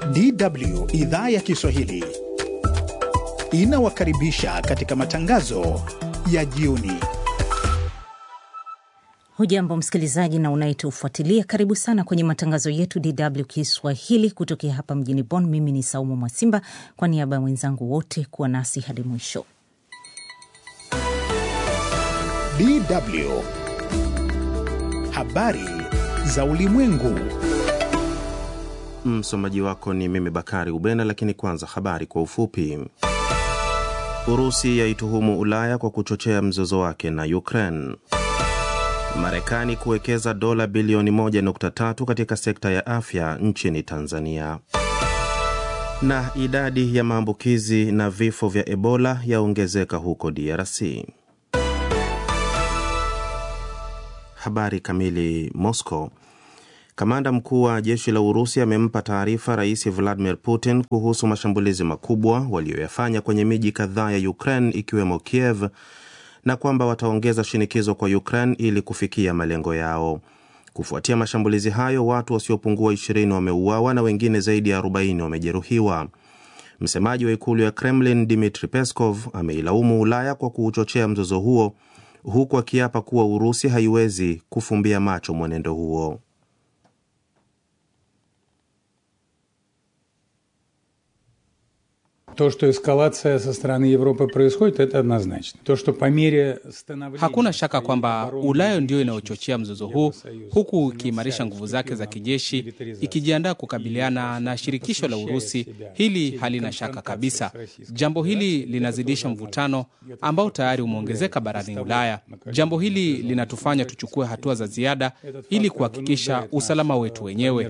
DW idhaa ya Kiswahili inawakaribisha katika matangazo ya jioni. Hujambo msikilizaji na unayetufuatilia, karibu sana kwenye matangazo yetu DW Kiswahili kutokea hapa mjini Bonn. Mimi ni Saumu Mwasimba, kwa niaba ya wenzangu wote kuwa nasi hadi mwisho. DW habari za ulimwengu. Msomaji wako ni mimi Bakari Ubena, lakini kwanza habari kwa ufupi. Urusi yaituhumu Ulaya kwa kuchochea mzozo wake na Ukraine. Marekani kuwekeza dola bilioni 1.3 katika sekta ya afya nchini Tanzania. Na idadi ya maambukizi na vifo vya Ebola yaongezeka huko DRC. Habari kamili. Moscow. Kamanda mkuu wa jeshi la Urusi amempa taarifa Rais Vladimir Putin kuhusu mashambulizi makubwa walioyafanya kwenye miji kadhaa ya Ukraine ikiwemo Kiev, na kwamba wataongeza shinikizo kwa Ukraine ili kufikia malengo yao. Kufuatia mashambulizi hayo, watu wasiopungua 20 wameuawa na wengine zaidi ya 40 wamejeruhiwa. Msemaji wa ikulu ya Kremlin Dmitry Peskov ameilaumu Ulaya kwa kuuchochea mzozo huo, huku akiapa kuwa Urusi haiwezi kufumbia macho mwenendo huo. То, что эскалация со стороны Европы происходит, это однозначно. То, что по мере становления... Hakuna shaka kwamba Ulaya ndio inayochochea mzozo huu, huku ikiimarisha nguvu zake za kijeshi, ikijiandaa kukabiliana na shirikisho la Urusi. Hili halina shaka kabisa. Jambo hili linazidisha mvutano ambao tayari umeongezeka barani Ulaya. Jambo hili linatufanya tuchukue hatua za ziada ili kuhakikisha usalama wetu wenyewe.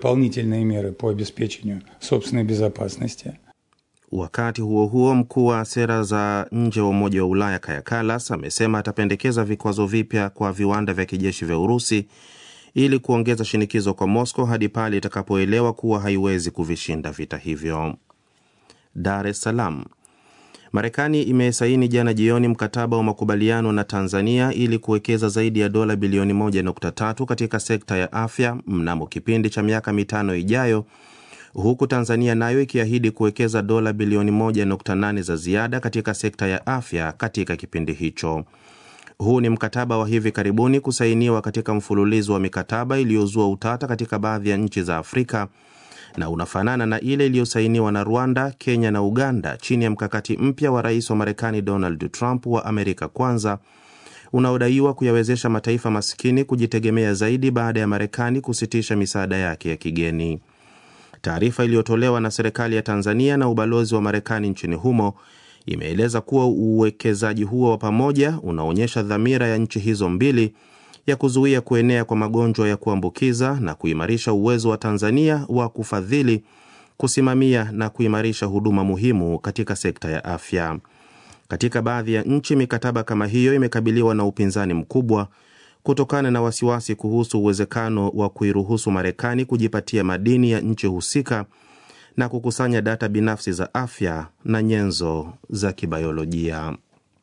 Wakati huo huo, mkuu wa sera za nje wa Umoja wa Ulaya Kaja Kallas amesema atapendekeza vikwazo vipya kwa viwanda vya kijeshi vya Urusi ili kuongeza shinikizo kwa Moscow hadi pale itakapoelewa kuwa haiwezi kuvishinda vita hivyo. Dar es Salaam. Marekani imesaini jana jioni mkataba wa makubaliano na Tanzania ili kuwekeza zaidi ya dola bilioni 1.3 katika sekta ya afya mnamo kipindi cha miaka 5 ijayo, huku Tanzania nayo ikiahidi kuwekeza dola bilioni 1.8 za ziada katika sekta ya afya katika kipindi hicho. Huu ni mkataba wa hivi karibuni kusainiwa katika mfululizo wa mikataba iliyozua utata katika baadhi ya nchi za Afrika, na unafanana na ile iliyosainiwa na Rwanda, Kenya na Uganda chini ya mkakati mpya wa Rais wa Marekani Donald Trump wa Amerika Kwanza, unaodaiwa kuyawezesha mataifa maskini kujitegemea zaidi baada ya Marekani kusitisha misaada yake ya kigeni. Taarifa iliyotolewa na serikali ya Tanzania na ubalozi wa Marekani nchini humo imeeleza kuwa uwekezaji huo wa pamoja unaonyesha dhamira ya nchi hizo mbili ya kuzuia kuenea kwa magonjwa ya kuambukiza na kuimarisha uwezo wa Tanzania wa kufadhili, kusimamia na kuimarisha huduma muhimu katika sekta ya afya. Katika baadhi ya nchi, mikataba kama hiyo imekabiliwa na upinzani mkubwa kutokana na wasiwasi kuhusu uwezekano wa kuiruhusu Marekani kujipatia madini ya nchi husika na kukusanya data binafsi za afya na nyenzo za kibiolojia.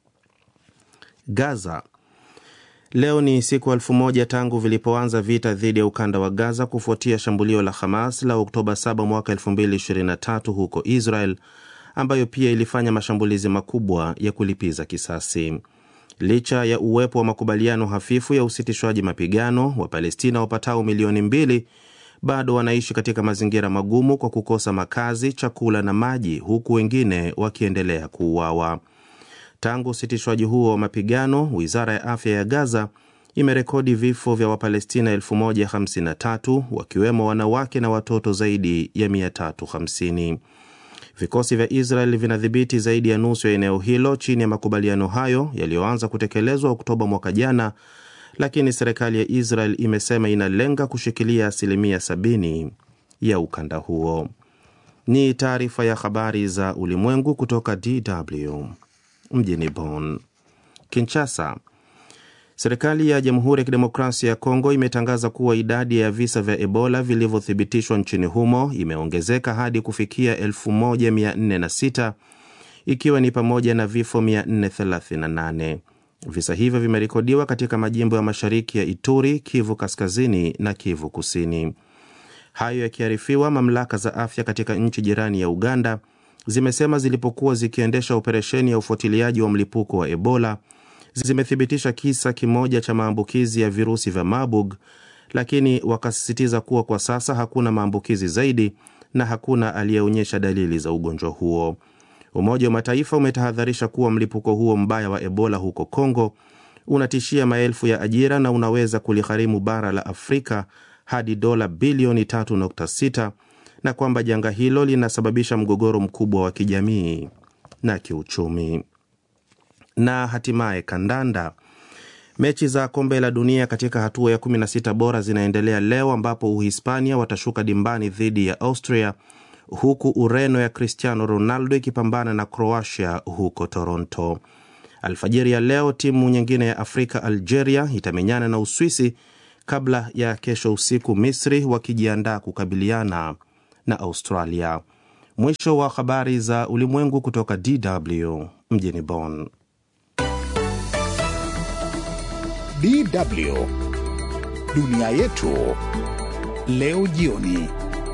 Gaza. Leo ni siku 1000 tangu vilipoanza vita dhidi ya ukanda wa Gaza kufuatia shambulio la Hamas la Oktoba 7 mwaka 2023 huko Israel, ambayo pia ilifanya mashambulizi makubwa ya kulipiza kisasi. Licha ya uwepo wa makubaliano hafifu ya usitishwaji mapigano, wa Palestina wapatao milioni 2 bado wanaishi katika mazingira magumu kwa kukosa makazi, chakula na maji, huku wengine wakiendelea kuuawa. Tangu usitishwaji huo wa mapigano, Wizara ya Afya ya Gaza imerekodi vifo vya Wapalestina 1053, wakiwemo wanawake na watoto zaidi ya 350. Vikosi vya Israel vinadhibiti zaidi ya nusu ya eneo hilo chini ya makubaliano hayo yaliyoanza kutekelezwa Oktoba mwaka jana, lakini serikali ya Israel imesema inalenga kushikilia 70% ya ukanda huo. Ni taarifa ya habari za ulimwengu kutoka DW mjini Bonn. Kinshasa. Serikali ya Jamhuri ya Kidemokrasia ya Kongo imetangaza kuwa idadi ya visa vya Ebola vilivyothibitishwa nchini humo imeongezeka hadi kufikia 1406, ikiwa ni pamoja na vifo 438. Visa hivyo vimerekodiwa katika majimbo ya mashariki ya Ituri, Kivu Kaskazini na Kivu Kusini. Hayo yakiarifiwa, mamlaka za afya katika nchi jirani ya Uganda zimesema zilipokuwa zikiendesha operesheni ya ufuatiliaji wa mlipuko wa Ebola zimethibitisha kisa kimoja cha maambukizi ya virusi vya Marburg, lakini wakasisitiza kuwa kwa sasa hakuna maambukizi zaidi na hakuna aliyeonyesha dalili za ugonjwa huo. Umoja wa Mataifa umetahadharisha kuwa mlipuko huo mbaya wa Ebola huko Kongo unatishia maelfu ya ajira na unaweza kuligharimu bara la Afrika hadi dola bilioni 3.6 na kwamba janga hilo linasababisha mgogoro mkubwa wa kijamii na kiuchumi. Na hatimaye kandanda. Mechi za kombe la dunia katika hatua ya 16 bora zinaendelea leo, ambapo Uhispania watashuka dimbani dhidi ya Austria, huku Ureno ya Cristiano Ronaldo ikipambana na Croatia huko Toronto. Alfajiri ya leo timu nyingine ya Afrika, Algeria, itamenyana na Uswisi, kabla ya kesho usiku Misri wakijiandaa kukabiliana na Australia. Mwisho wa habari za ulimwengu kutoka DW mjini Bonn. DW Dunia Yetu leo jioni.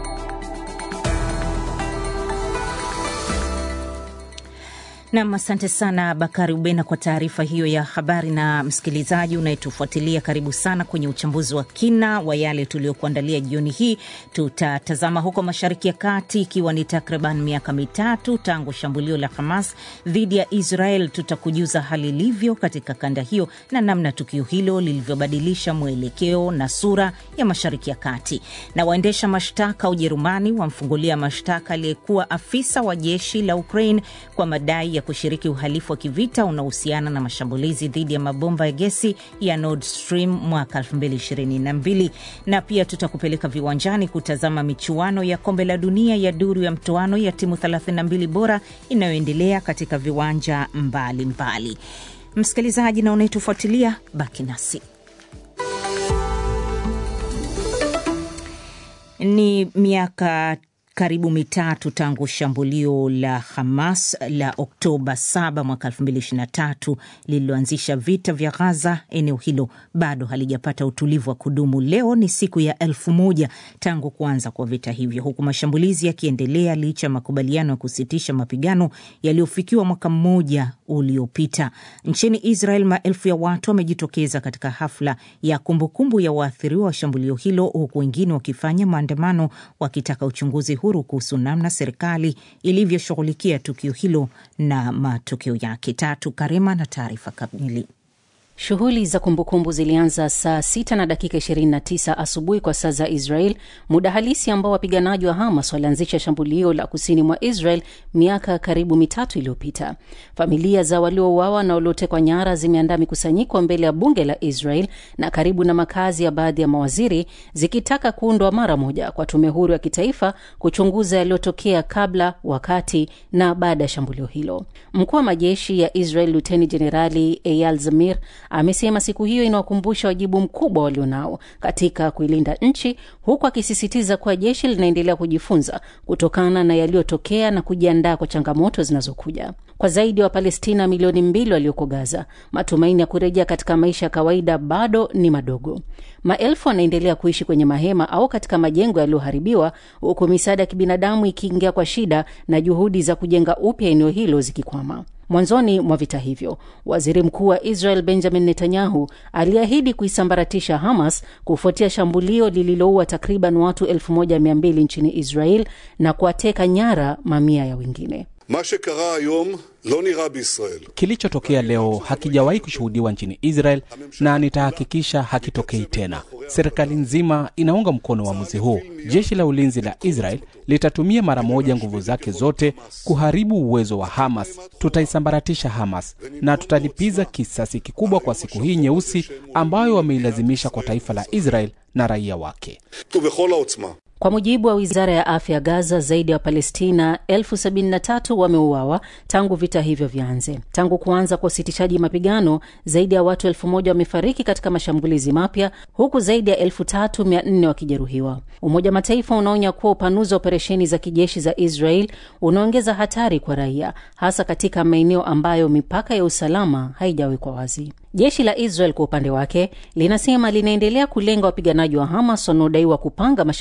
Nam, asante sana Bakari Ubena kwa taarifa hiyo ya habari. Na msikilizaji unayetufuatilia, karibu sana kwenye uchambuzi wa kina wa yale tuliokuandalia jioni hii. Tutatazama huko Mashariki ya Kati, ikiwa ni takriban miaka mitatu tangu shambulio la Hamas dhidi ya Israel. Tutakujuza hali ilivyo katika kanda hiyo na namna tukio hilo lilivyobadilisha mwelekeo na sura ya Mashariki ya Kati. Na waendesha mashtaka Ujerumani wamfungulia mashtaka aliyekuwa afisa wa jeshi la Ukraine kwa madai ya kushiriki uhalifu wa kivita unaohusiana na mashambulizi dhidi ya mabomba ya gesi ya Nord Stream mwaka 2022. Na pia tutakupeleka viwanjani kutazama michuano ya kombe la dunia ya duru ya mtoano ya timu 32 bora inayoendelea katika viwanja mbalimbali. Msikilizaji na unayetufuatilia, baki nasi. Ni miaka karibu mitatu tangu shambulio la Hamas la Oktoba 7 mwaka 2023 lililoanzisha vita vya Gaza. Eneo hilo bado halijapata utulivu wa kudumu. Leo ni siku ya 1000 tangu kuanza kwa vita hivyo, huku mashambulizi yakiendelea licha ya makubaliano ya kusitisha mapigano yaliyofikiwa mwaka mmoja uliopita. Nchini Israel, maelfu ya watu wamejitokeza katika hafla ya kumbukumbu ya waathiriwa wa shambulio hilo, huku wengine wakifanya maandamano wakitaka uchunguzi huru kuhusu namna serikali ilivyoshughulikia tukio hilo na matokeo yake. Tatu Karema na taarifa kamili. Shughuli za kumbukumbu zilianza saa 6:29 asubuhi kwa saa za Israel, muda halisi ambao wapiganaji wa Hamas walianzisha shambulio la kusini mwa Israel miaka karibu mitatu iliyopita. Familia za waliouawa na waliotekwa nyara zimeandaa mikusanyiko mbele ya bunge la Israel na karibu na makazi ya baadhi ya mawaziri, zikitaka kuundwa mara moja kwa tume huru ya kitaifa kuchunguza yaliyotokea kabla, wakati na baada ya shambulio hilo. Mkuu wa majeshi ya Israel Luteni Jenerali Eyal Zamir amesema siku hiyo inawakumbusha wajibu mkubwa walionao katika kuilinda nchi, huku akisisitiza kuwa jeshi linaendelea kujifunza kutokana na yaliyotokea na kujiandaa kwa changamoto zinazokuja. Kwa zaidi wa Palestina milioni 2 walioko Gaza, matumaini ya kurejea katika maisha ya kawaida bado ni madogo. Maelfu wanaendelea kuishi kwenye mahema au katika majengo yaliyoharibiwa, huku misaada ya kibinadamu ikiingia kwa shida na juhudi za kujenga upya eneo hilo zikikwama. Mwanzoni mwa vita hivyo, waziri mkuu wa Israel Benjamin Netanyahu aliahidi kuisambaratisha Hamas kufuatia shambulio lililoua takriban watu 1200 nchini Israel na kuwateka nyara mamia ya wengine. Kilichotokea leo hakijawahi kushuhudiwa nchini Israel na nitahakikisha hakitokei tena. Serikali nzima inaunga mkono uamuzi huu. Jeshi la ulinzi la Israel litatumia mara moja nguvu zake zote kuharibu uwezo wa Hamas. Tutaisambaratisha Hamas na tutalipiza kisasi kikubwa kwa siku hii nyeusi ambayo wameilazimisha kwa taifa la Israel na raia wake. Kwa mujibu wa Wizara ya Afya ya Gaza, zaidi ya Palestina 73,000 wameuawa tangu vita hivyo vianze. Tangu kuanza kwa usitishaji mapigano, zaidi ya watu 1,000 wamefariki katika mashambulizi mapya, huku zaidi ya 3,400 wakijeruhiwa. Umoja Mataifa unaonya kuwa upanuzi wa operesheni za kijeshi za Israel unaongeza hatari kwa raia, hasa katika maeneo ambayo mipaka ya usalama haijawekwa wazi. Jeshi la Israel kwa upande wake linasema linaendelea kulenga wapiganaji wa Hamas wanaodaiwa kupanga mashambulizi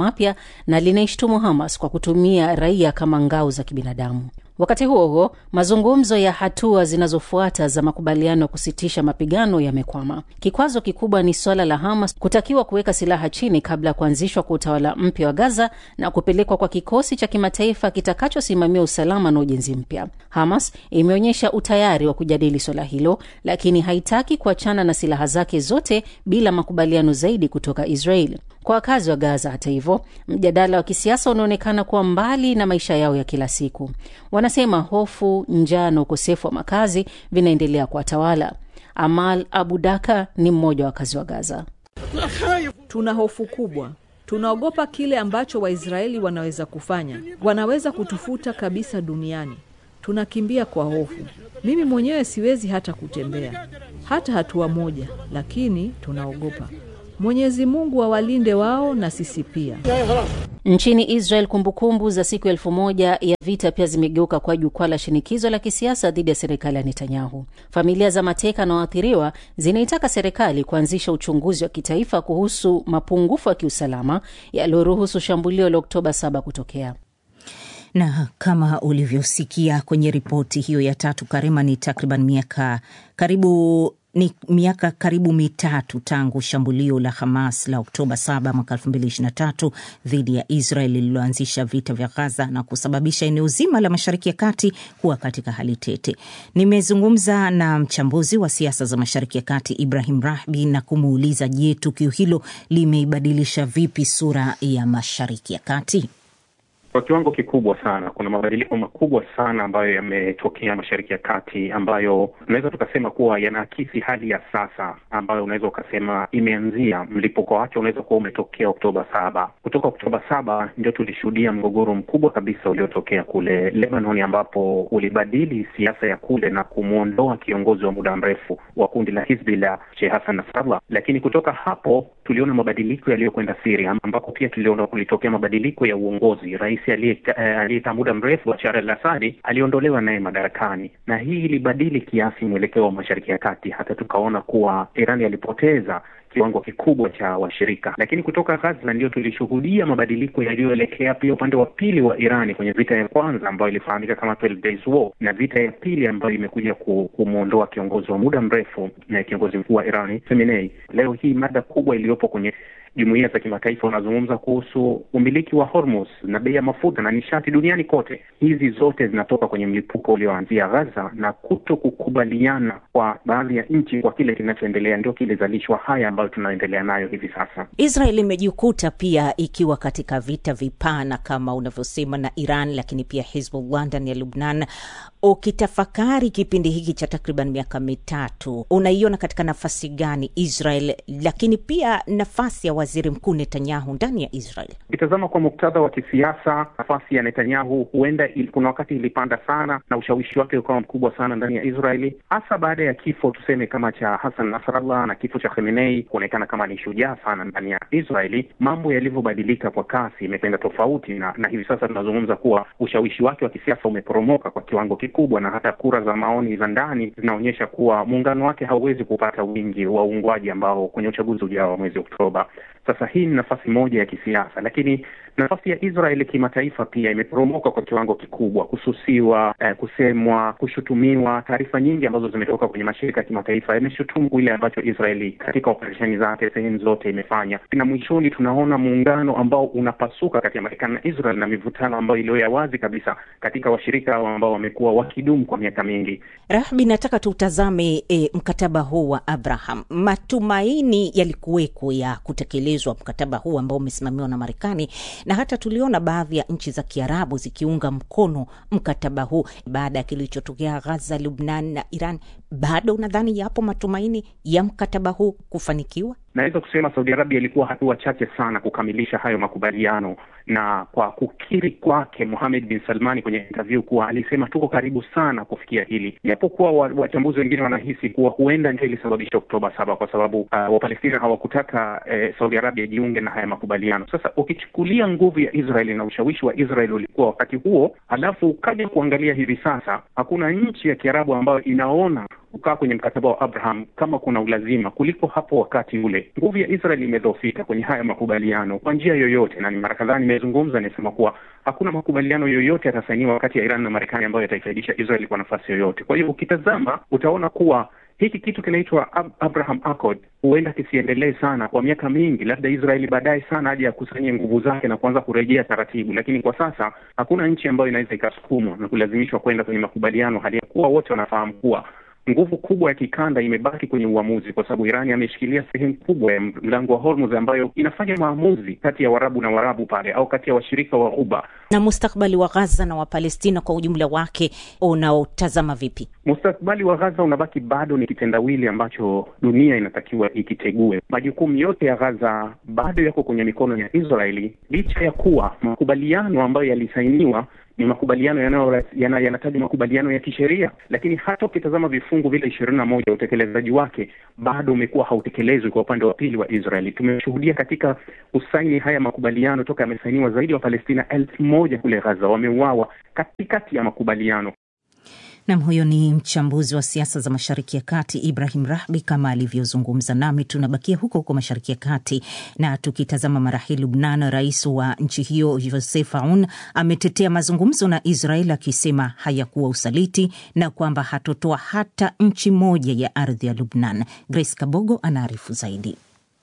mapya na linaishtumu Hamas kwa kutumia raia kama ngao za kibinadamu. Wakati huo huo, mazungumzo ya hatua zinazofuata za makubaliano ya kusitisha mapigano yamekwama. Kikwazo kikubwa ni swala la Hamas kutakiwa kuweka silaha chini kabla ya kuanzishwa kwa utawala mpya wa Gaza na kupelekwa kwa kikosi cha kimataifa kitakachosimamia usalama na ujenzi mpya. Hamas imeonyesha utayari wa kujadili swala hilo, lakini haitaki kuachana na silaha zake zote bila makubaliano zaidi kutoka Israeli. Kwa wakazi wa Gaza, hata hivyo, mjadala wa kisiasa unaonekana kuwa mbali na maisha yao ya kila siku. Wanasema hofu, njaa na ukosefu wa makazi vinaendelea kuwatawala. Amal Abu Daka ni mmoja wa wakazi wa Gaza. Tuna hofu kubwa. Tunaogopa kile ambacho Waisraeli wanaweza kufanya. Wanaweza kutufuta kabisa duniani. Tunakimbia kwa hofu. Mimi mwenyewe siwezi hata kutembea, hata hatua moja, lakini tunaogopa. Mwenyezi Mungu awalinde wao na sisi pia. Nchini Israel, kumbukumbu za siku 1000 ya vita pia zimegeuka kwa jukwaa la shinikizo la kisiasa dhidi ya serikali ya Netanyahu. Familia za mateka na waathiriwa zinaitaka serikali kuanzisha uchunguzi wa kitaifa kuhusu mapungufu ya kiusalama yaliyoruhusu shambulio la Oktoba 7 kutokea. Na kama ulivyosikia kwenye ripoti hiyo ya tatu, Karema, ni takriban miaka karibu mitatu tangu shambulio la Hamas la Oktoba 7 mwaka 2023 dhidi ya Israel lililoanzisha vita vya Gaza na kusababisha eneo zima la Mashariki ya Kati kuwa katika hali tete. Nimezungumza na mchambuzi wa siasa za Mashariki ya Kati Ibrahim Rahbi na kumuuliza, je, tukio hilo limeibadilisha vipi sura ya Mashariki ya Kati? Kwa kiwango kikubwa sana. Kuna mabadiliko makubwa sana ambayo yametokea Mashariki ya Kati, ambayo unaweza tukasema kuwa yanaakisi hali ya sasa, ambayo unaweza ukasema imeanzia mlipuko wake unaweza kuwa umetokea Oktoba 7. Kutoka Oktoba 7 ndio tulishuhudia mgogoro mkubwa kabisa uliotokea kule Lebanon, ambapo ulibadili siasa ya kule na kumuondoa kiongozi wa muda mrefu wa kundi la Hizbullah, Sheikh Hassan Nasrallah. Lakini kutoka hapo tuliona mabadiliko yaliyokwenda Syria, ambapo pia tuliona kulitokea mabadiliko ya uongozi. Rais aliyeta muda mrefu wa Bashar al-Assad aliondolewa naye madarakani, na hii ilibadili kiasi mwelekeo wa Mashariki ya Kati, hata tukaona kuwa Iran alipoteza kiwango kikubwa cha washirika. Lakini kutoka Gaza ndio tulishuhudia mabadiliko yaliyoelekea pia upande wa pili wa Irani kwenye vita ya kwanza ambayo ilifahamika kama 12 Days War, na vita ya pili ambayo imekuja kumuondoa kiongozi wa muda mrefu na kiongozi mkuu wa Irani Khamenei. Leo hii mada kubwa iliyopo kwenye jumuiya za kimataifa wanazungumza kuhusu umiliki wa Hormuz na bei ya mafuta na nishati duniani kote. Hizi zote zinatoka kwenye mlipuko ulioanzia Gaza, na kutokukubaliana kwa baadhi ya nchi kwa kile kinachoendelea ndio kilizalishwa haya ambayo tunaendelea nayo hivi sasa. Israel imejikuta pia ikiwa katika vita vipana kama unavyosema na Iran, lakini pia Hezbollah ndani ya Lebanon. Ukitafakari kipindi hiki cha takriban miaka mitatu, unaiona katika nafasi gani Israel, lakini pia nafasi ya Waziri Mkuu Netanyahu ndani ya Israel? Ukitazama kwa muktadha wa kisiasa, nafasi ya Netanyahu huenda kuna wakati ilipanda sana na ushawishi wake ukawa mkubwa sana ndani ya Israeli, hasa baada ya kifo tuseme kama cha Hassan Nasrallah na kifo cha Khamenei kuonekana kama ni shujaa sana ndani ya Israeli. Mambo yalivyobadilika kwa kasi imekwenda tofauti, na hivi sasa tunazungumza kuwa ushawishi wake wa kisiasa umeporomoka kwa kiwango kikubwa, na hata kura za maoni za ndani zinaonyesha kuwa muungano wake hauwezi kupata wingi wa uungwaji ambao kwenye uchaguzi ujao wa mwezi Oktoba. Sasa hii ni nafasi moja ya kisiasa, lakini nafasi ya Israeli kimataifa pia imeporomoka kwa kiwango kikubwa, kususiwa, kusemwa, kushutumiwa. Taarifa nyingi ambazo zimetoka kwenye mashirika ya kimataifa yameshutumu ile ambacho Israeli katika operesheni zake sehemu zote imefanya. Na mwishoni tunaona muungano ambao unapasuka kati ya Marekani na Israel, na mivutano ambayo iliyo wazi kabisa katika washirika ambao wamekuwa wakidumu kwa miaka mingi. Rahbi, nataka tutazame mkataba huu wa Abraham. Matumaini yalikuweko ya kutekelezwa mkataba huu ambao umesimamiwa na Marekani, na hata tuliona baadhi ya nchi za Kiarabu zikiunga mkono mkataba huu baada ya kilichotokea Gaza, Lebanon na Iran. Bado unadhani yapo matumaini ya mkataba huu kufanikiwa? Naweza kusema Saudi Arabia ilikuwa hatua chache sana kukamilisha hayo makubaliano, na kwa kukiri kwake Mohammed bin Salmani kwenye interview kuwa alisema tuko karibu sana kufikia hili, japokuwa wachambuzi wengine wanahisi kuwa huenda ndio ilisababisha Oktoba 7 kwa sababu Wapalestina hawakutaka Saudi Arabia jiunge na haya makubaliano. Sasa ukichukulia nguvu ya Israeli na ushawishi wa Israeli ulikuwa wakati huo, alafu kaja kuangalia hivi sasa, hakuna nchi ya Kiarabu ambayo inaona kukaa kwenye mkataba wa Abraham kama kuna ulazima kuliko hapo wakati ule. Nguvu ya Israeli imedhoofika kwenye haya makubaliano kwa njia yoyote, na ni mara kadhaa nimezungumza, nimesema kuwa hakuna makubaliano yoyote yatasainiwa kati ya Iran na Marekani ambayo yataifaidisha Israeli kwa nafasi yoyote. Kwa hiyo ukitazama utaona kuwa hiki kitu kinaitwa Abraham Accord huenda kisiendelee sana kwa miaka mingi. Labda Israeli baadaye sana aje akusanye nguvu zake na kuanza kurejea taratibu, lakini kwa sasa hakuna nchi ambayo inaweza ikasukumwa na kulazimishwa kwenda kwenye makubaliano, hali ya kuwa wote wanafahamu kuwa nguvu kubwa ya kikanda imebaki kwenye uamuzi, kwa sababu Irani ameshikilia sehemu kubwa ya mlango wa Hormuz ambayo inafanya maamuzi kati ya Waarabu na Waarabu pale, au kati ya washirika wa Ghuba. Na mustakbali wa Gaza na wa Palestina kwa ujumla wake unaotazama vipi? Mustakbali wa Gaza unabaki bado ni kitendawili ambacho dunia inatakiwa ikitegue. Majukumu yote ya Gaza bado yako kwenye mikono ya Israeli, licha ya kuwa makubaliano ambayo yalisainiwa ni makubaliano yanataja makubaliano ya kisheria, lakini hata ukitazama vifungu vile 21 utekelezaji wake bado umekuwa hautekelezwi kwa upande wa pili wa Israeli. Tumeshuhudia katika kusaini haya makubaliano toka yamesainiwa zaidi wa Palestina 1000 kule Gaza wameuawa katikati ya makubaliano. Na huyo ni mchambuzi wa siasa za Mashariki ya Kati Ibrahim Rahbi kama alivyozungumza nami. Tunabakia huko Mashariki ya Kati na tukitazama marahi Lubnan. Rais wa nchi hiyo Joseph Aoun ametetea mazungumzo na Israel akisema hayakuwa usaliti na kwamba hatotoa hata nchi moja ya ardhi ya Lubnan. Grace Kabogo anaarifu zaidi.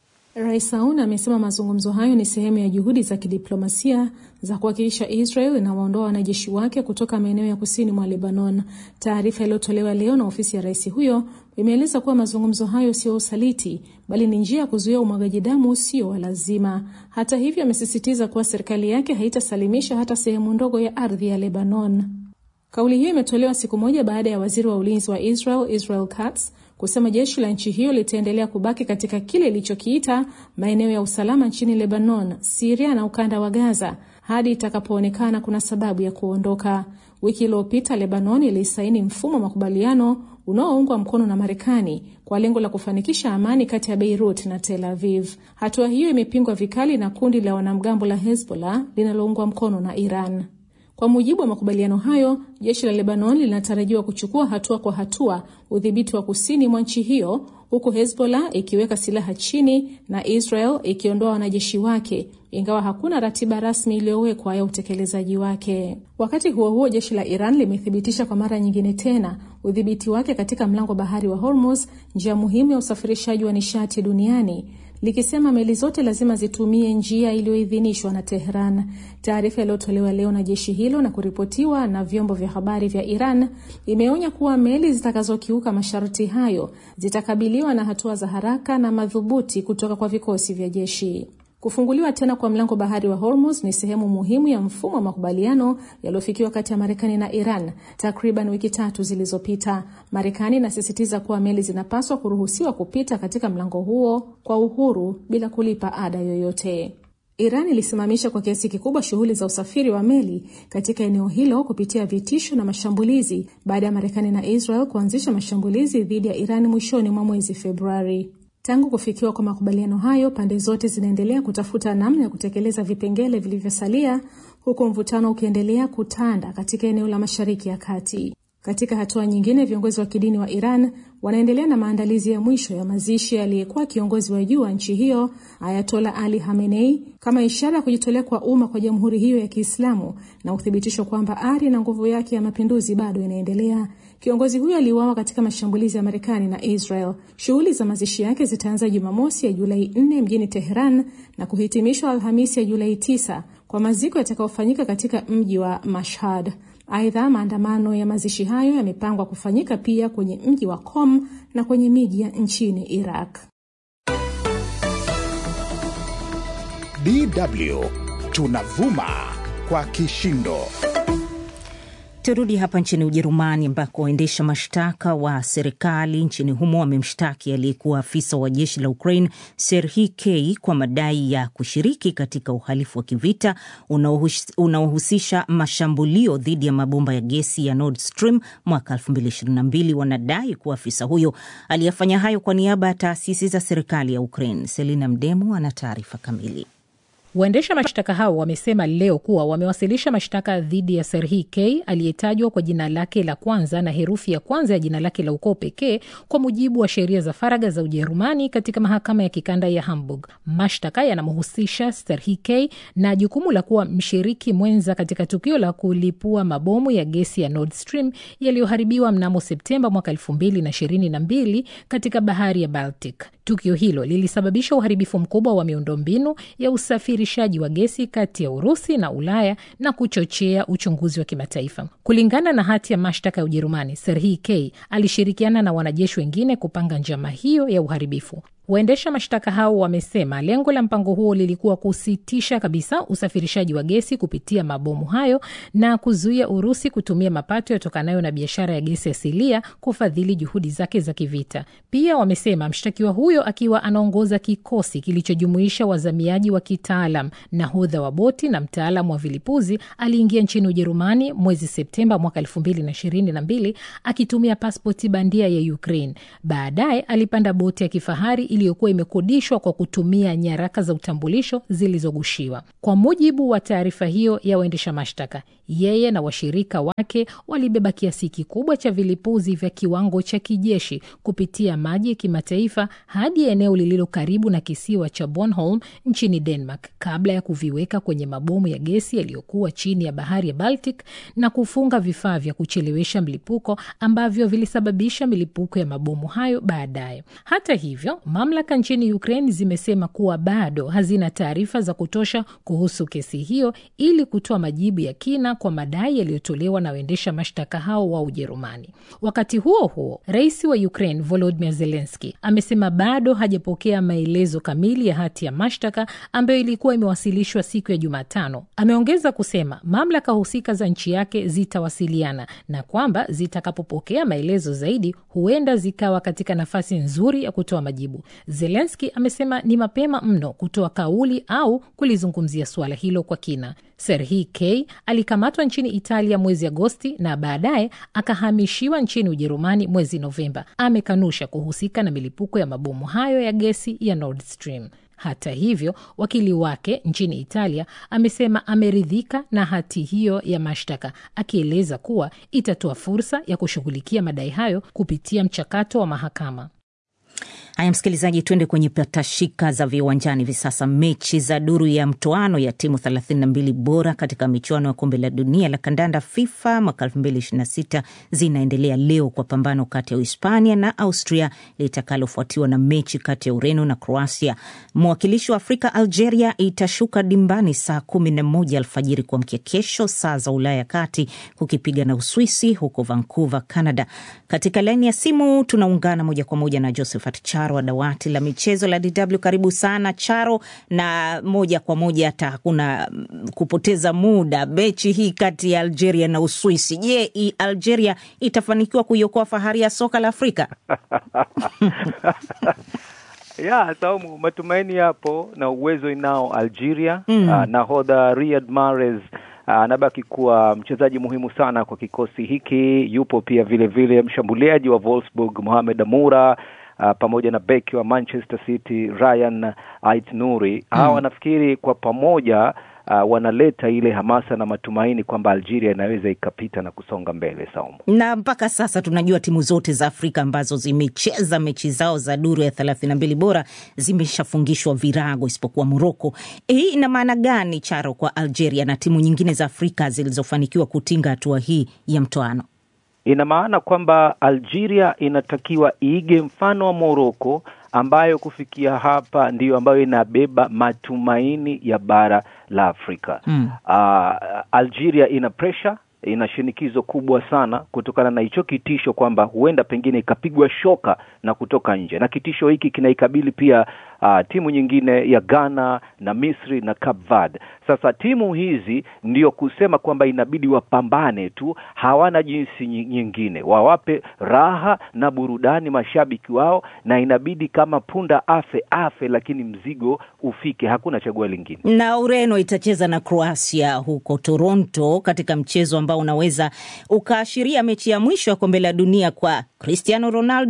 Rais Aoun amesema mazungumzo hayo ni sehemu ya juhudi za kidiplomasia za kuhakikisha Israel inawaondoa wanajeshi wake kutoka maeneo ya kusini mwa Lebanon. Taarifa iliyotolewa leo na ofisi ya rais huyo imeeleza kuwa mazungumzo hayo sio usaliti, bali ni njia ya kuzuia umwagaji damu usio wa lazima. Hata hivyo, amesisitiza kuwa serikali yake haitasalimisha hata sehemu ndogo ya ardhi ya Lebanon. Kauli hiyo imetolewa siku moja baada ya waziri wa ulinzi wa Israel Katz kusema jeshi la nchi hiyo litaendelea kubaki katika kile ilichokiita maeneo ya usalama nchini Lebanon, Syria na ukanda wa Gaza hadi itakapoonekana kuna sababu ya kuondoka. Wiki iliyopita Lebanon ilisaini mfumo wa makubaliano unaoungwa mkono na Marekani kwa lengo la kufanikisha amani kati ya Beirut na Tel Aviv. Hatua hiyo imepingwa vikali na kundi la wanamgambo la Hezbollah linaloungwa mkono na Iran. Kwa mujibu wa makubaliano hayo, jeshi la Lebanon linatarajiwa kuchukua hatua kwa hatua udhibiti wa kusini mwa nchi hiyo, huku Hezbollah ikiweka silaha chini na Israel ikiondoa wanajeshi wake, ingawa hakuna ratiba rasmi iliyowekwa ya utekelezaji wake. Wakati huo huo, jeshi la Iran limethibitisha kwa mara nyingine tena udhibiti wake katika mlango bahari wa Hormuz, njia muhimu ya usafirishaji wa nishati duniani, likisema meli zote lazima zitumie njia iliyoidhinishwa na Tehran. Taarifa iliyotolewa leo na jeshi hilo na kuripotiwa na vyombo vya habari vya Iran imeonya kuwa meli zitakazokiuka masharti hayo zitakabiliwa na hatua za haraka na madhubuti kutoka kwa vikosi vya jeshi. Kufunguliwa tena kwa mlango bahari wa Hormuz ni sehemu muhimu ya mfumo wa makubaliano yaliyofikiwa kati ya Marekani na Iran takriban wiki 3 zilizopita. Marekani inasisitiza kuwa meli zinapaswa kuruhusiwa kupita katika mlango huo kwa uhuru bila kulipa ada yoyote. Iran ilisimamisha kwa kiasi kikubwa shughuli za usafiri wa meli katika eneo hilo kupitia vitisho na mashambulizi baada ya Marekani na Israel kuanzisha mashambulizi dhidi ya Iran mwishoni mwa mwezi Februari. Tangu kufikiwa kwa makubaliano hayo, pande zote zinaendelea kutafuta namna ya kutekeleza vipengele vilivyosalia, huku mvutano ukiendelea kutanda katika eneo la Mashariki ya Kati. Katika hatua nyingine, viongozi wa kidini wa Iran wanaendelea na maandalizi ya mwisho ya mazishi aliyekuwa kiongozi wa juu wa nchi hiyo, Ayatollah Ali Khamenei, kama ishara ya kujitolea kwa umma kwa jamhuri hiyo ya Kiislamu na uthibitisho kwamba ari na nguvu yake ya mapinduzi bado inaendelea. Kiongozi huyo aliuawa katika mashambulizi ya Marekani na Israel. Shughuli za mazishi yake zitaanza Jumamosi ya Julai 4 mjini Tehran na kuhitimishwa Alhamisi ya Julai 9 kwa maziko yatakayofanyika katika mji wa Mashhad. Aidha, maandamano ya mazishi hayo yamepangwa kufanyika pia kwenye mji wa Qom na kwenye miji ya nchini Iraq. DW tunavuma kwa kishindo. Turudi hapa nchini Ujerumani ambako waendesha mashtaka wa serikali nchini humo wamemshtaki aliyekuwa afisa wa jeshi la Ukraine Serhiy K kwa madai ya kushiriki katika uhalifu wa kivita unaohusisha mashambulio dhidi ya mabomba ya gesi ya Nord Stream mwaka 2022. Wanadai kuwa afisa huyo aliyafanya hayo kwa niaba ya taasisi za serikali ya Ukraine. Selina Mdemu ana taarifa kamili. Waendesha mashtaka hao wamesema leo kuwa wamewasilisha mashtaka dhidi ya Serhii K aliyetajwa kwa jina lake la kwanza na herufi ya kwanza ya jina lake la ukoo pekee kwa mujibu wa sheria za faragha za Ujerumani katika mahakama ya kikanda ya Hamburg. Mashtaka yanamhusisha Serhii K na jukumu la kuwa mshiriki mwenza katika tukio la kulipua mabomu ya gesi ya Nord Stream yaliyoharibiwa mnamo Septemba mwaka 2022 katika bahari ya Baltic. Tukio hilo lilisababisha uharibifu mkubwa wa miundombinu ya usafirishaji wa gesi kati ya Urusi na Ulaya na kuchochea uchunguzi wa kimataifa. Kulingana na hati ya mashtaka ya Ujerumani, Serhii K alishirikiana na wanajeshi wengine kupanga njama hiyo ya uharibifu. Waendesha mashtaka hao wamesema lengo la mpango huo lilikuwa kusitisha kabisa usafirishaji wa gesi kupitia mabomu hayo na kuzuia Urusi kutumia mapato yatokanayo na biashara ya gesi asilia kufadhili juhudi zake za kivita. Pia wamesema mshtakiwa huyo akiwa anaongoza kikosi kilichojumuisha wazamiaji wa kitaalam, nahodha wa boti na mtaalamu wa vilipuzi aliingia nchini Ujerumani mwezi Septemba mwaka 2022 akitumia pasipoti bandia ya Ukraine. Baadaye alipanda boti ya kifahari iliyokuwa imekodishwa kwa kutumia nyaraka za utambulisho zilizogushiwa. Kwa mujibu wa taarifa hiyo ya waendesha mashtaka, yeye na washirika wake walibeba kiasi kikubwa cha vilipuzi vya kiwango cha kijeshi kupitia maji ya kimataifa hadi eneo lililo karibu na kisiwa cha Bornholm nchini Denmark kabla ya kuviweka kwenye mabomu ya gesi yaliyokuwa chini ya bahari ya Baltic na kufunga vifaa vya kuchelewesha mlipuko ambavyo vilisababisha milipuko ya mabomu hayo baadaye. Hata hivyo, mamlaka nchini Ukraine zimesema kuwa bado hazina taarifa za kutosha kuhusu kesi hiyo ili kutoa majibu ya kina kwa madai yaliyotolewa na waendesha mashtaka hao wa Ujerumani. Wakati huo huo, rais wa Ukraine Volodymyr Zelensky amesema bado hajapokea maelezo kamili ya hati ya mashtaka ambayo ilikuwa imewasilishwa siku ya Jumatano. Ameongeza kusema mamlaka husika za nchi yake zitawasiliana na kwamba zitakapopokea maelezo zaidi huenda zikawa katika nafasi nzuri ya kutoa majibu. Zelensky amesema ni mapema mno kutoa kauli au kulizungumzia suala hilo kwa kina. Serhii K alikamatwa nchini Italia mwezi Agosti na baadaye akahamishiwa nchini Ujerumani mwezi Novemba. Amekanusha kuhusika na milipuko ya mabomu hayo ya gesi ya Nord Stream. Hata hivyo, wakili wake nchini Italia amesema ameridhika na hati hiyo ya mashtaka, akieleza kuwa itatoa fursa ya kushughulikia madai hayo kupitia mchakato wa mahakama. Haya msikilizaji, tuende kwenye patashika za viwanjani hivi sasa. Mechi za duru ya mtoano ya timu 32 bora katika michuano ya kombe la dunia la kandanda FIFA mwaka 2026 zinaendelea leo kwa pambano kati ya Hispania na Austria litakalofuatiwa na mechi kati ya Ureno na Croatia. Mwakilishi wa Afrika Algeria itashuka dimbani saa 11 alfajiri kwa kesho saa za Ulaya kati kukipiga na Uswisi huko Vancouver, Canada. Katika laini ya simu tunaungana moja kwa moja na Josephat Charo wa dawati la michezo la DW. Karibu sana Charo, na moja kwa moja hata hakuna kupoteza muda, mechi hii kati ya Algeria na Uswisi. Je, Algeria itafanikiwa kuiokoa fahari ya soka la Afrika? Ya, Saumu, matumaini yapo na uwezo inao Algeria. Nahodha Riyad Mahrez anabaki kuwa mchezaji muhimu sana kwa kikosi hiki. Yupo pia vile vile mshambuliaji wa Wolfsburg Mohamed Amoura, pamoja na beki wa Manchester City Ryan Ait-Nouri. Hawa nafikiri kwa pamoja wanaleta ile hamasa na matumaini kwamba Algeria inaweza ikapita na kusonga mbele, Saumu. Na mpaka sasa tunajua timu zote za Afrika ambazo zimecheza mechi zao za duru ya 32 bora zimeshafungishwa virago isipokuwa Morocco. Hii ina maana gani Charo kwa Algeria na timu nyingine za Afrika zilizofanikiwa kutinga hatua hii ya mtoano? Ina maana kwamba Algeria inatakiwa iige mfano wa Morocco ambayo kufikia hapa ndiyo ambayo inabeba matumaini ya bara la Afrika. Algeria ina pressure, ina shinikizo kubwa sana kutokana na hicho kitisho kwamba huenda pengine ikapigwa shoka na kutoka nje. Na kitisho hiki kinaikabili pia timu nyingine ya Ghana na Misri na Cape Verde. Sasa timu hizi ndio kusema kwamba inabidi wapambane tu, hawana jinsi nyingine. Wawape raha na burudani mashabiki wao, na inabidi kama punda afe lakini mzigo ufike, hakuna chaguo lingine. Na Ureno itacheza na Croatia huko Toronto katika mchezo ambao unaweza ukaashiria mechi ya mwisho ya kombe la dunia kwa Cristiano Ronaldo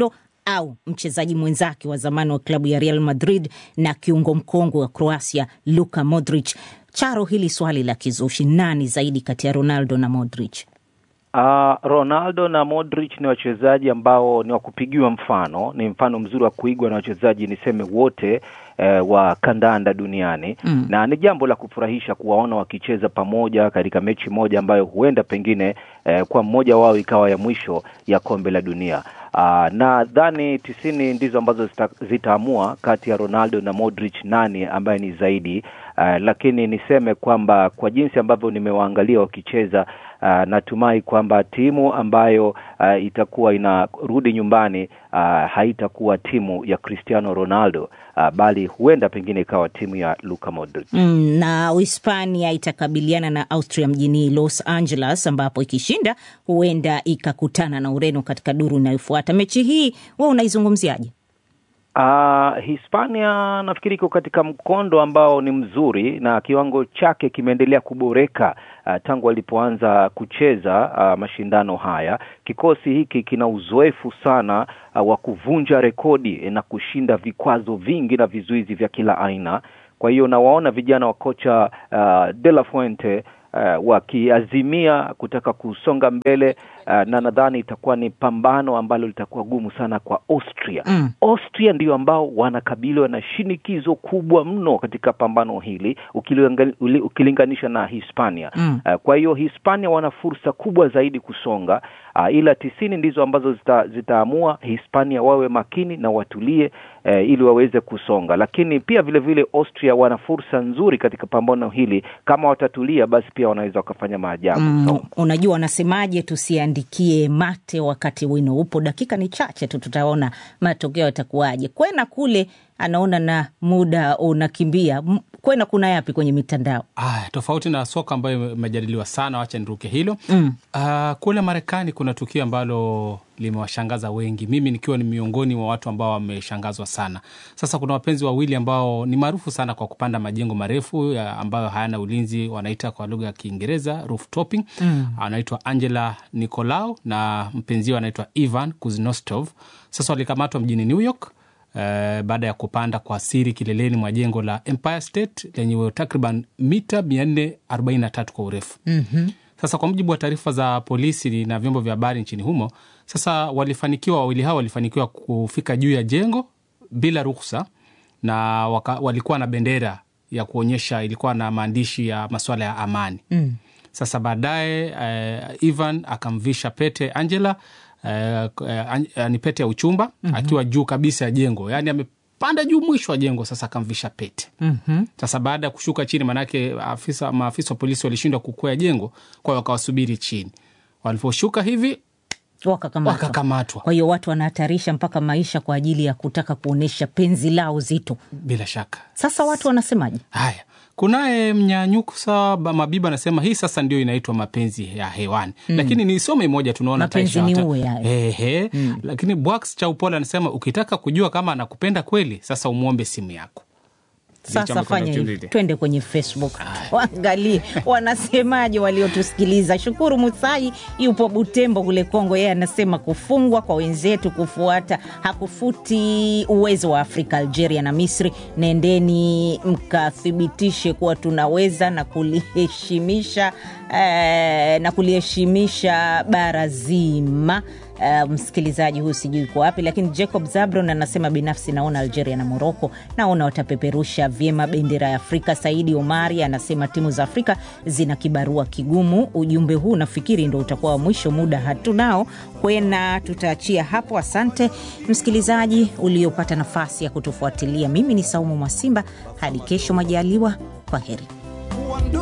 au mchezaji mwenzake wa zamani wa klabu ya Real Madrid na kiungo mkongwe wa Croatia Luka Modric? Charo, hili swali la kizushi, nani zaidi kati ya Ronaldo na Modric? Ronaldo na Modric ni wachezaji ambao ni wa kupigiwa mfano, ni mfano mzuri wa kuigwa na wachezaji niseme wote wa kandanda duniani. Na ni jambo la kufurahisha kuwaona wakicheza pamoja katika mechi moja ambayo huenda pengine kwa mmoja wao ikawa ya mwisho ya kombe la dunia. Nadhani 90 ndizo ambazo zitaamua kati ya Ronaldo na Modric nani ambaye ni zaidi. Lakini niseme kwamba kwa jinsi ambavyo nimewaangalia wakicheza, natumai kwamba timu ambayo itakuwa inarudi nyumbani haitakuwa timu ya Cristiano Ronaldo, bali huenda pengine ikawa timu ya Luka Modric. Na Hispania itakabiliana na Austria mjini Los Angeles, ambapo ikishinda huenda ikakutana na Ureno katika duru inayofuata. Mechi hii wewe unaizungumziaje? Hispania nafikiri iko katika mkondo ambao ni mzuri na kiwango chake kimeendelea kuboreka tangu walipoanza kucheza mashindano haya. Kikosi hiki kina uzoefu sana wa kuvunja rekodi na kushinda vikwazo vingi na vizuizi vya kila aina. Kwa hiyo nawaona vijana wa kocha De La Fuente wakiazimia kutaka kusonga mbele, na nadhani itakuwa ni pambano ambalo litakuwa gumu sana kwa Austria. Austria ndio ambao wanakabiliwa na shinikizo kubwa mno katika pambano hili ukilinganisha na Hispania. Kwa hiyo Hispania wana fursa kubwa zaidi kusonga, ila 90 ndizo ambazo zitaamua Hispania wawe makini na watulie ili waweze kusonga. Lakini pia vile vile Austria wana fursa nzuri katika pambano hili, kama watatulia basi pia wanaweza wakafanya maajabu. Unajua wanasemaje, tusiandikie mate wakati wino upo. Dakika ni chache tu tutaona matokeo yatakuwaje. Kwena kule anaona na muda unakimbia. Kwena kuna yapi kwenye mitandao? Tofauti na soka ambayo imejadiliwa sana, wacha niruke hilo. Kule Marekani kuna tukio ambalo limewashangaza wengi, mimi nikiwa ni miongoni mwa watu ambao wameshangazwa sana. Sasa kuna wapenzi wawili ambao ni maarufu sana kwa kupanda majengo marefu ambayo hayana ulinzi, wanaita kwa lugha ya Kiingereza rooftoping. Anaitwa Angela Nicolau na mpenzi wake anaitwa Ivan Kuznetsov. Sasa walikamatwa mjini New York baada ya kupanda kwa siri kileleni mwa jengo la Empire State lenye takriban mita 443 kwa urefu. Sasa kwa mujibu wa taarifa za polisi na vyombo vya habari nchini humo, sasa wawili hao walifanikiwa kufika juu ya jengo bila ruhusa, na walikuwa na bendera ya kuonyesha, ilikuwa na maandishi ya masuala ya amani. Sasa baadaye Ivan akamvisha pete Angela, ni pete ya uchumba, akiwa juu kabisa ya jengo, yani amepanda juu mwisho wa jengo. Sasa akamvisha pete. Sasa baada ya kushuka chini, manake maafisa wa polisi walishindwa kukwea jengo, kwa hiyo wakawasubiri chini. Waliposhuka hivi wakakamatwa. Kwa hiyo watu wanahatarisha mpaka maisha kwa ajili ya kutaka kuonesha penzi lao zito. Bila shaka. Sasa watu wanasemaje? Haya, kunaye Mnyanyukusa Mabiba anasema hii sasa ndio inaitwa mapenzi ya hewani. Lakini nisome moja, tunaona mapenzi ni uwe lakini Bwax Chaupola anasema ukitaka kujua kama anakupenda kweli, sasa umuombe simu yako. Sasa fanya hivi, twende kwenye Facebook waangalie wanasemaje waliotusikiliza. Shukuru Musai yupo Butembo kule Kongo, yeye anasema kufungwa kwa wenzetu kufuata hakufuti uwezo wa Afrika, Algeria na Misri. Nendeni mkathibitishe kuwa tunaweza na kuliheshimisha bara zima. Msikilizaji huyu sijui kwa wapi, lakini Jacob Zabron anasema binafsi naona Algeria na Morocco naona watapeperusha vyema bendera ya Afrika. Saidi Omari anasema timu za Afrika zina kibarua kigumu. Ujumbe huu nafikiri ndio utakuwa wa mwisho, muda hatunao. Kwena tutaachia hapo. Asante msikilizaji uliopata nafasi ya kutufuatilia. Mimi ni Saumu Mwasimba, hadi kesho majaliwa, kwaheri.